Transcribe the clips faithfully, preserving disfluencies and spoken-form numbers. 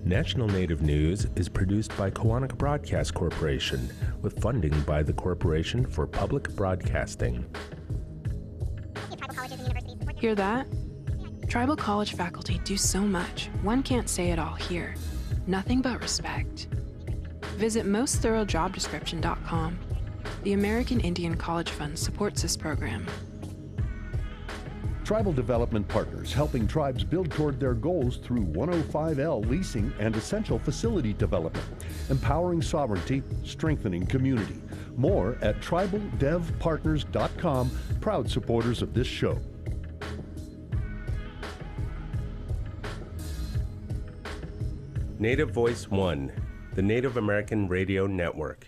National Native News is produced by Koahnic Broadcast Corporation with funding by the Corporation for Public Broadcasting. Hear that? Tribal college faculty do so much, one can't say it all here. Nothing but respect. Visit most thorough job description dot com. The American Indian College Fund supports this program. Tribal Development Partners, helping tribes build toward their goals through one oh five L leasing and essential facility development, empowering sovereignty, strengthening community. More at tribal dev partners dot com, proud supporters of this show. Native Voice One, the Native American Radio Network.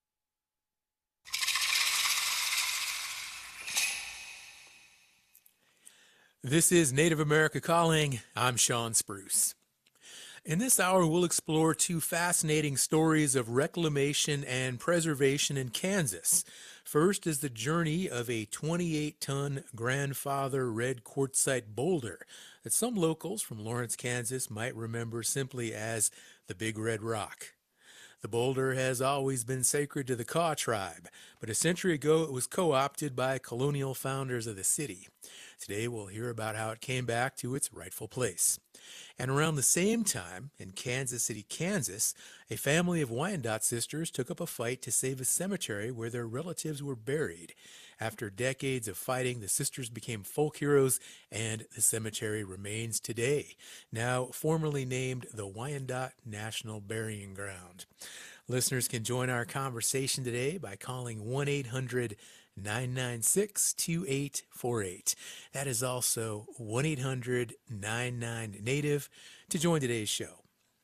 This is Native America Calling. I'm Sean Spruce. In this hour, we'll explore two fascinating stories of reclamation and preservation in Kansas. First is the journey of a twenty-eight ton grandfather red quartzite boulder that some locals from Lawrence, Kansas might remember simply as the Big Red Rock. The boulder has always been sacred to the Kaw tribe, but a century ago it was co-opted by colonial founders of the city. Today we'll hear about how it came back to its rightful place. And around the same time, in Kansas City, Kansas, a family of Wyandotte sisters took up a fight to save a cemetery where their relatives were buried. After decades of fighting, the sisters became folk heroes, and the cemetery remains today, now formally named the Wyandotte National Burying Ground. Listeners can join our conversation today by calling one eight hundred nine nine six two eight four eight. That is also one eight hundred nine nine Native to join today's show.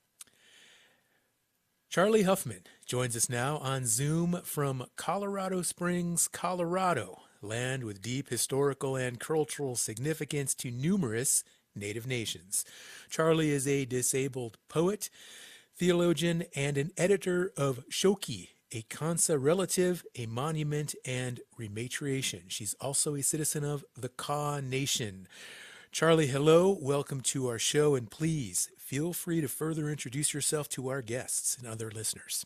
Charlie Huffman joins us now on Zoom from Colorado Springs, Colorado, land with deep historical and cultural significance to numerous Native nations. Charlie is a disabled poet, theologian, and an editor of Shoki, a Kansa relative, a monument, and rematriation. She's also a citizen of the Kaw Nation. Charlie, hello. Welcome to our show, and please feel free to further introduce yourself to our guests and other listeners.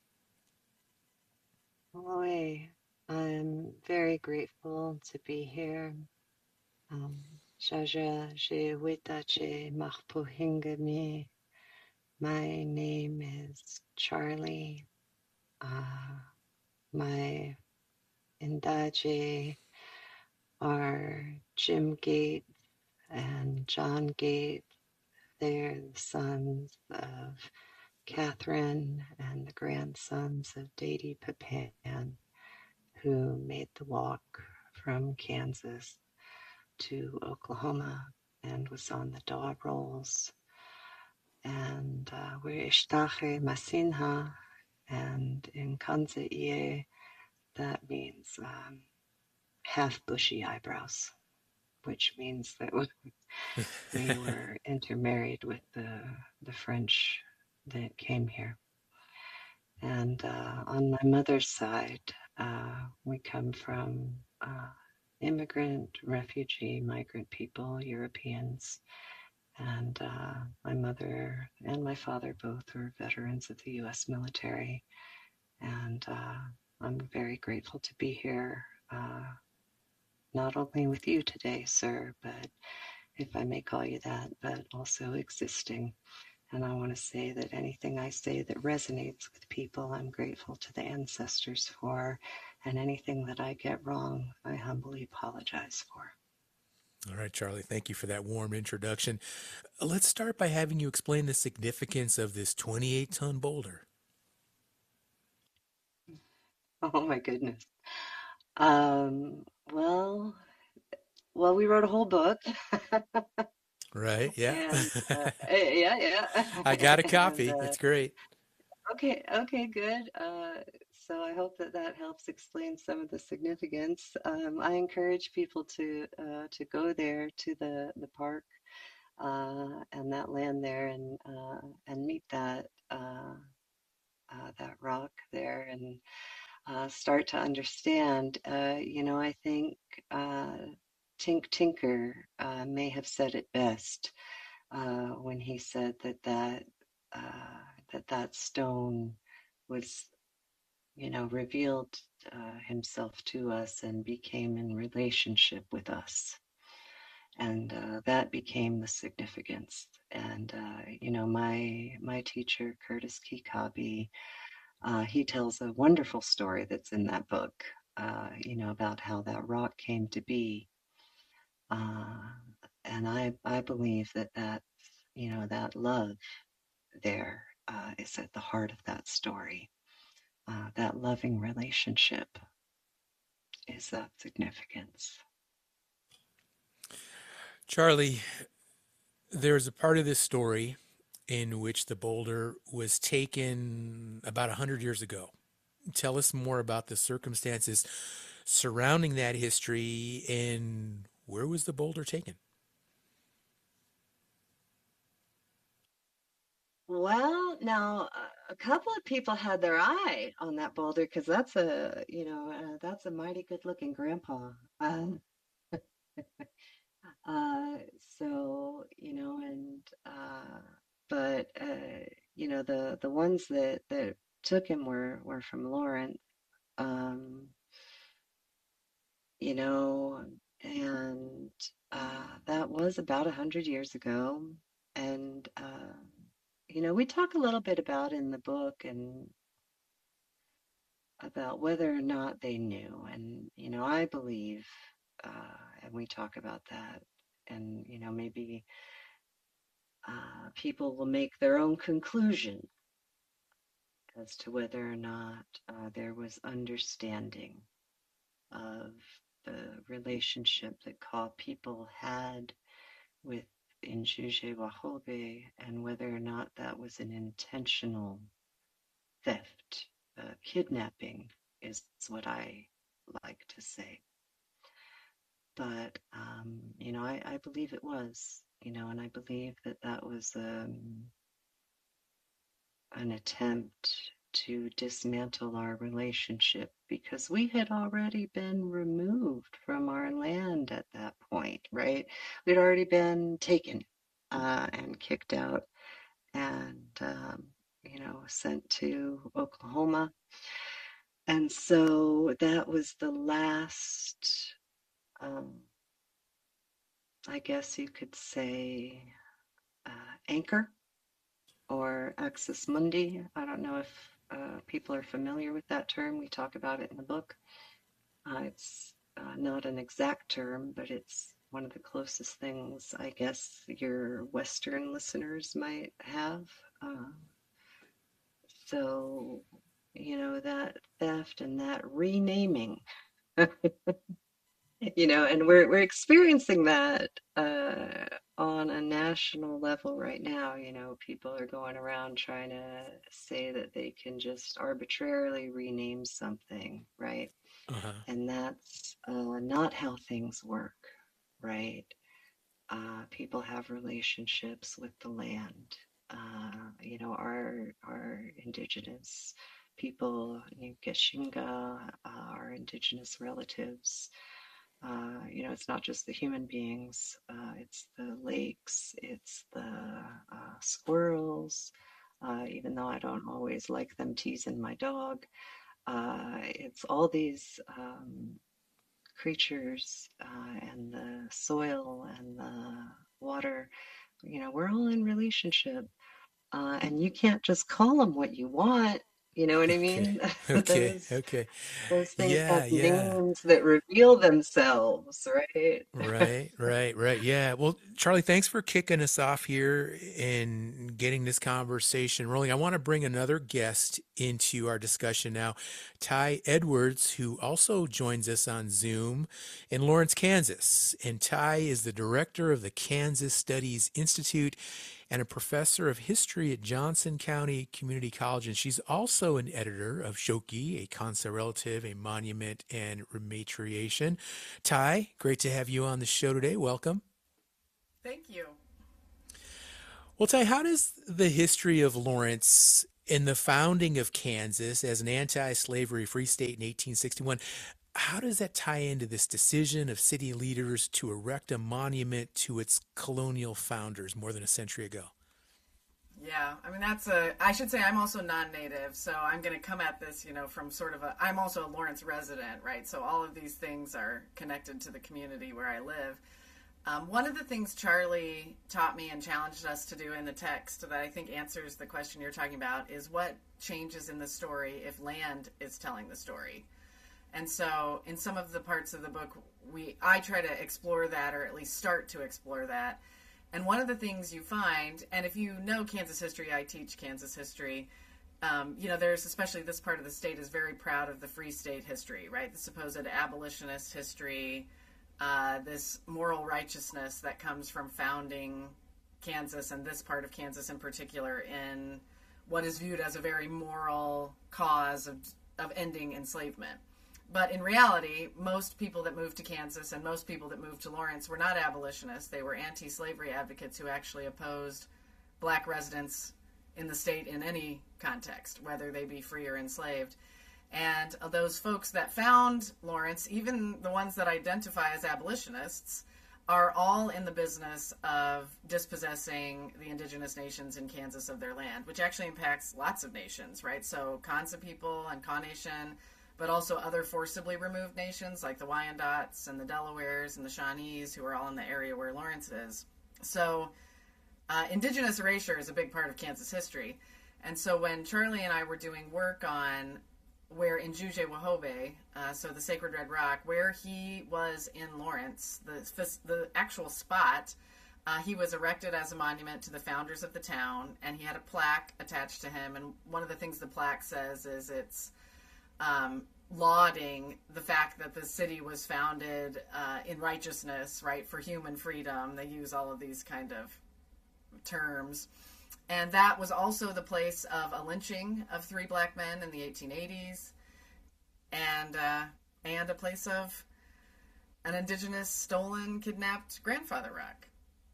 Boy, I'm very grateful to be here. Um, Shaja je witache mahpuhingami. My name is Charlie. Uh, my Indaje are Jim Gates and John Gates. They're the sons of Catherine and the grandsons of Dede Papan, who made the walk from Kansas to Oklahoma and was on the Daw Rolls. And uh, we're Ishtache Masinha. And in Kansa Ie, that means um, half bushy eyebrows, which means that we were intermarried with the the French that came here. And uh, on my mother's side, uh, we come from uh, immigrant, refugee, migrant people, Europeans. And uh, my mother and my father both were veterans of the U S military. And uh, I'm very grateful to be here, uh, not only with you today, sir, but if I may call you that, but also existing. And I want to say that anything I say that resonates with people, I'm grateful to the ancestors for. And anything that I get wrong, I humbly apologize for. All right, Charlie, thank you for that warm introduction. Let's start by having you explain the significance of this twenty-eight ton boulder. Oh, my goodness. Um, well, well, we wrote a whole book. Right, yeah. And, uh, yeah, yeah. I got a copy. And, uh, It's great. Okay, okay, good. Uh, so I hope that that helps explain some of the significance. Um, I encourage people to uh, to go there to the the park uh, and that land there and uh, and meet that uh, uh, that rock there and uh, start to understand. Uh, you know, I think uh, Tink Tinker uh, may have said it best uh, when he said that that uh, that that stone was, you know, revealed uh, himself to us and became in relationship with us. And uh, that became the significance. And, uh, you know, my my teacher, Curtis Kikabi, uh, he tells a wonderful story that's in that book, uh, you know, about how that rock came to be. Uh, and I, I believe that that, you know, that love there uh, is at the heart of that story. Uh, that loving relationship is that significance. Charlie, there's a part of this story in which the boulder was taken about one hundred years ago. Tell us more about the circumstances surrounding that history and where was the boulder taken? Well, now a couple of people had their eye on that boulder because that's a, you know, uh, that's a mighty good-looking grandpa. Um, uh, so, you know, and uh, but uh, you know, the the ones that that took him were were from Lawrence, um, you know, and uh, that was about a hundred years ago, and uh, you know, we talk a little bit about in the book and about whether or not they knew. And, you know, I believe, uh, and we talk about that, and, you know, maybe uh, people will make their own conclusion as to whether or not uh, there was understanding of the relationship that Kaw people had with Injuje Wahobe and whether or not that was an intentional theft. Uh, kidnapping is what I like to say. But, um, you know, I, I believe it was, you know, and I believe that that was um, an attempt to dismantle our relationship because we had already been removed from our land at that point, right? We'd already been taken uh, and kicked out and, um, you know, sent to Oklahoma. And so that was the last, um, I guess you could say, uh, anchor or axis mundi. I don't know if uh, people are familiar with that term. We talk about it in the book. Uh, it's uh, not an exact term, but it's one of the closest things I guess your Western listeners might have. Uh, so, you know, that theft and that renaming. You know, and we're we're experiencing that uh, on a national level right now. You know, people are going around trying to say that they can just arbitrarily rename something, right? Uh-huh. And that's uh, not how things work, right? Uh, people have relationships with the land. Uh, you know, our our indigenous people, you know, Geshinga, uh, our indigenous relatives. Uh, you know, it's not just the human beings, uh, it's the lakes, it's the uh, squirrels, uh, even though I don't always like them teasing my dog. Uh, it's all these um, creatures uh, and the soil and the water. You know, we're all in relationship. Uh, and you can't just call them what you want. You know what I Okay. mean? Okay. those Okay. those things Yeah, have yeah. names that reveal themselves, right? Right, right, right. Yeah. Well, Charlie, thanks for kicking us off here and getting this conversation rolling. I want to bring another guest into our discussion now, Ty Edwards, who also joins us on Zoom in Lawrence, Kansas. And Ty is the director of the Kansas Studies Institute and a professor of history at Johnson County Community College. And she's also an editor of Shoki, a concept relative, a monument, and rematriation. Ty, great to have you on the show today. Welcome. Thank you. Well, Ty, how does the history of Lawrence and the founding of Kansas as an anti-slavery free state in eighteen sixty-one, how does that tie into this decision of city leaders to erect a monument to its colonial founders more than a century ago? Yeah, I mean, that's a, I should say I'm also non-native, so I'm going to come at this, you know, from sort of a, I'm also a Lawrence resident, right? So all of these things are connected to the community where I live. Um, one of the things Charlie taught me and challenged us to do in the text that I think answers the question you're talking about is what changes in the story if land is telling the story. And so in some of the parts of the book, we I try to explore that, or at least start to explore that. And one of the things you find, and if you know Kansas history, I teach Kansas history, um, you know, there's, especially this part of the state is very proud of the Free State history, right? The supposed abolitionist history, uh, this moral righteousness that comes from founding Kansas, and this part of Kansas in particular, in what is viewed as a very moral cause of, of ending enslavement. But in reality, most people that moved to Kansas and most people that moved to Lawrence were not abolitionists. They were anti-slavery advocates who actually opposed black residents in the state in any context, whether they be free or enslaved. And those folks that found Lawrence, even the ones that identify as abolitionists, are all in the business of dispossessing the indigenous nations in Kansas of their land, which actually impacts lots of nations, right? So Kansa people and Kaw Nation, but also other forcibly removed nations like the Wyandots and the Delawares and the Shawnees, who are all in the area where Lawrence is. So uh, indigenous erasure is a big part of Kansas history. And so when Charlie and I were doing work on where in Juje Wahobeh, uh, so the Sacred Red Rock, where he was in Lawrence, the, the actual spot, uh, he was erected as a monument to the founders of the town, and he had a plaque attached to him. And one of the things the plaque says is it's Um, lauding the fact that the city was founded uh, in righteousness, right, for human freedom. They use all of these kind of terms. And that was also the place of a lynching of three black men in the eighteen eighties, and uh, and a place of an indigenous stolen, kidnapped grandfather rock.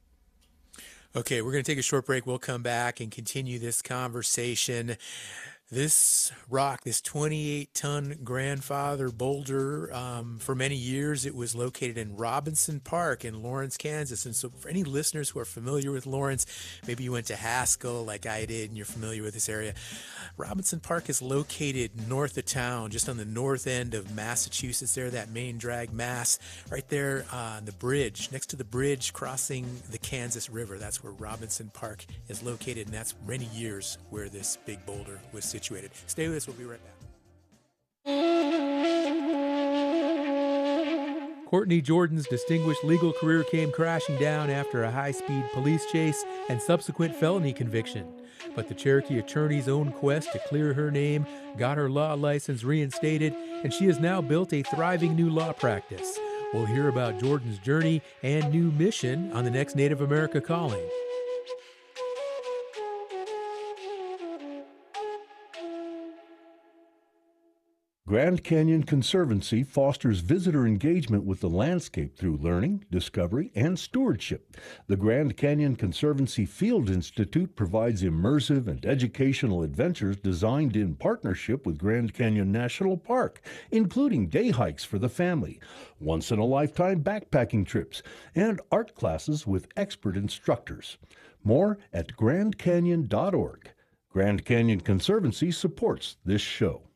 Okay, we're going to take a short break. We'll come back and continue this conversation. This rock, this twenty-eight ton grandfather boulder, um, for many years it was located in Robinson Park in Lawrence, Kansas. And so for any listeners who are familiar with Lawrence, maybe you went to Haskell like I did and you're familiar with this area. Robinson Park is located north of town, just on the north end of Massachusetts there, that main drag, Mass, right there on the bridge, next to the bridge crossing the Kansas River. That's where Robinson Park is located, and that's many years where this big boulder was situated. Situated. Stay with us. We'll be right back. Courtney Jordan's distinguished legal career came crashing down after a high-speed police chase and subsequent felony conviction. But the Cherokee attorney's own quest to clear her name got her law license reinstated, and she has now built a thriving new law practice. We'll hear about Jordan's journey and new mission on the next Native America Calling. Grand Canyon Conservancy fosters visitor engagement with the landscape through learning, discovery, and stewardship. The Grand Canyon Conservancy Field Institute provides immersive and educational adventures designed in partnership with Grand Canyon National Park, including day hikes for the family, once-in-a-lifetime backpacking trips, and art classes with expert instructors. More at grand canyon dot org. Grand Canyon Conservancy supports this show.